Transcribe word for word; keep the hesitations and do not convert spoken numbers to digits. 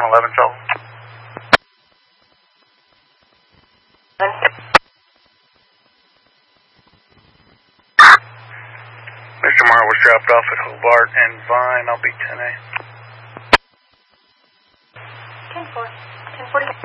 eleven Sullivan. Mister Marr was dropped off at Hobart and Vine. I'll be ten A. ten four. ten forty.